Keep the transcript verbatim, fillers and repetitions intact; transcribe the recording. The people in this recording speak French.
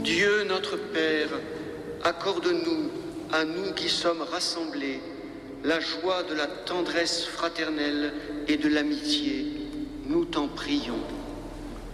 Dieu notre Père, accorde-nous, à nous qui sommes rassemblés, la joie de la tendresse fraternelle et de l'amitié. Nous t'en prions.